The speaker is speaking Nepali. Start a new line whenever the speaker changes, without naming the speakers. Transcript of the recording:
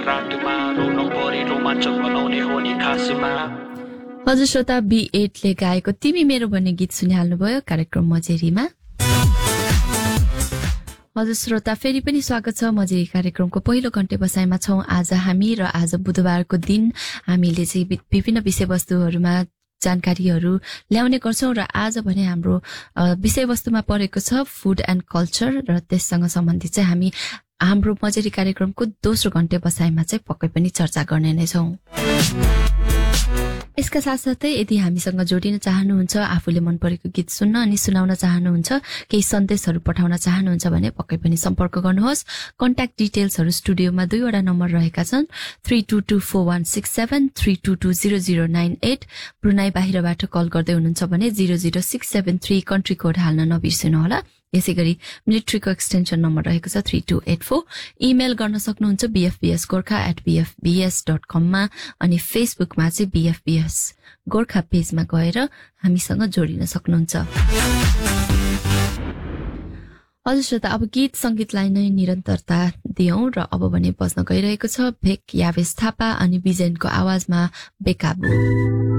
रातमा रोनु परे रोमाञ्चक बनाउने हो नि खासमा।
हजुर श्रोता, B8ले गाएको तिमी मेरो भन्ने गीत सुनिहाल्नुभयो कार्यक्रम मजेरीमा। हजुर श्रोता, फेरि पनि स्वागत छ मजेरी कार्यक्रमको पहिलो घण्टे बसाइमा छौं आज हामी। र आज बुधबारको दिन हामीले चाहिँ विभिन्न विषयवस्तुहरूमा जानकारीहरू ल्याउने गर्छौं। र आज भने हाम्रो विषयवस्तुमा परेको छ फुड एन्ड कल्चर, र त्यससँग सम्बन्धित चाहिँ हामी हाम्रो मजेरी कार्यक्रमको दोस्रो घण्टे बसाइमा चाहिँ पक्कै पनि चर्चा गर्ने नै छौं। यसका साथसाथै यदि हामीसँग जोडिन चाहनुहुन्छ, आफूले मन परेको गीत सुन्न अनि सुनाउन चाहनुहुन्छ, केही सन्देशहरू पठाउन चाहनुहुन्छ भने पक्कै पनि सम्पर्क गर्नुहोस्। कन्ट्याक्ट डिटेल्सहरू स्टुडियोमा 2 वटा नम्बर रहेका छन्, 32244167, 32200098। ब्रुनाई बाहिरबाट कल गर्दै हुनुहुन्छ भने 00673 कन्ट्री कोड हाल्न नबिर्सिनुहोला। यसैगरी मिलिट्रीको एक्सटेन्सन नम्बर रहेको छ 3284। इमेल गर्न सक्नुहुन्छ bfbsgorkha@bfbs.com मा, अनि फेसबुकमा चाहिँ BFBS गोर्खा पेजमा गएर हामीसँग जोडिन सक्नुहुन्छ। हजुर श्रोता, अब गीत संगीतलाई नै निरन्तरता दियौं र अब भने बज्न गइरहेको छ भेक यावेश थापा अनि बिजेनको आवाजमा बेकाबु।